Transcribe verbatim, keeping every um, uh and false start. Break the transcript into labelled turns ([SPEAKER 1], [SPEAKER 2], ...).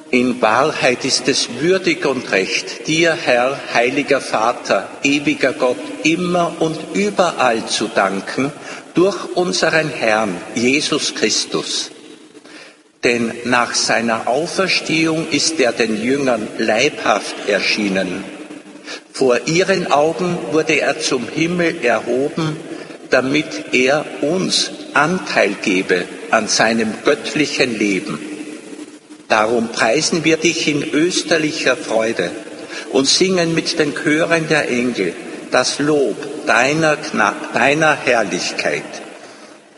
[SPEAKER 1] In Wahrheit ist es würdig und recht, dir, Herr, heiliger Vater, ewiger Gott, immer und überall zu danken, durch unseren Herrn, Jesus Christus. Denn nach seiner Auferstehung ist er den Jüngern leibhaft erschienen. Vor ihren Augen wurde er zum Himmel erhoben, damit er uns Anteil gebe an seinem göttlichen Leben. Darum preisen wir dich in österlicher Freude und singen mit den Chören der Engel das Lob deiner, deiner Herrlichkeit.